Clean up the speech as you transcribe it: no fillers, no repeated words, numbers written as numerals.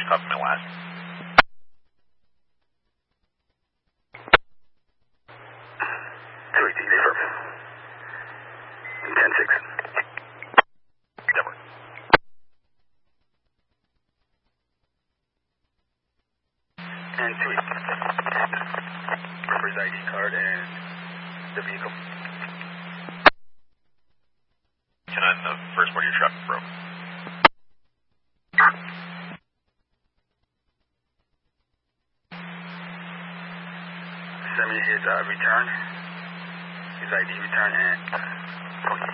you copy my last? And 2 Remember his ID card and the vehicle. Can I the first part of your truck broke? Send me his return, his ID return, and